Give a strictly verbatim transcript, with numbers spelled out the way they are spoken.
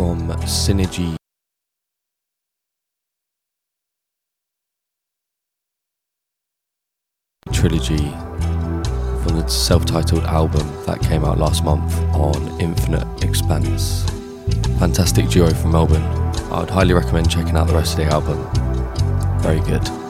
from Synergy Trilogy, from the self-titled album that came out last month on Infinite Expanse. Fantastic duo from Melbourne. I would highly recommend checking out the rest of the album. Very good.